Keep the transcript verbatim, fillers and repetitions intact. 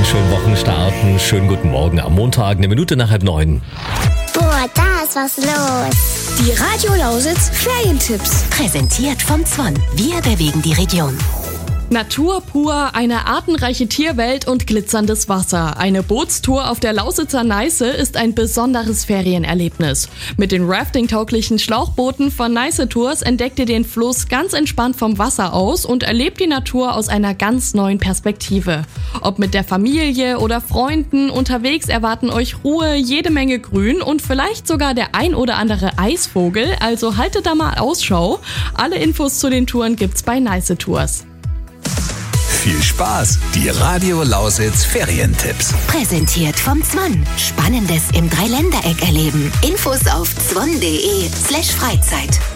schönen Wochenstart. Schönen guten Morgen am Montag, eine Minute nach halb neun. Boah, da ist was los. Die Radio Lausitz Ferientipps. Präsentiert vom Zwan. Wir bewegen die Region. Natur pur, eine artenreiche Tierwelt und glitzerndes Wasser. Eine Bootstour auf der Lausitzer Neiße ist ein besonderes Ferienerlebnis. Mit den rafting-tauglichen Schlauchbooten von Neiße Tours entdeckt ihr den Fluss ganz entspannt vom Wasser aus und erlebt die Natur aus einer ganz neuen Perspektive. Ob mit der Familie oder Freunden, unterwegs erwarten euch Ruhe, jede Menge Grün und vielleicht sogar der ein oder andere Eisvogel, also haltet da mal Ausschau. Alle Infos zu den Touren gibt's bei Neiße Tours. Viel Spaß! Die Radio Lausitz Ferientipps. Präsentiert vom Zwan. Spannendes im Dreiländereck erleben. Infos auf zwan punkt de slash Freizeit.